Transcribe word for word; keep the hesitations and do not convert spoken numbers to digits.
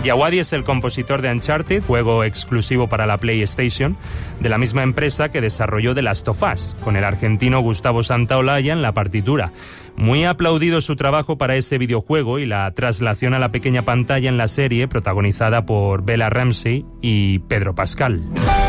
Miyawadi es el compositor de Uncharted, juego exclusivo para la PlayStation, de la misma empresa que desarrolló The Last of Us, con el argentino Gustavo Santaolalla en la partitura. Muy aplaudido su trabajo para ese videojuego y la traslación a la pequeña pantalla en la serie, protagonizada por Bella Ramsey y Pedro Pascal.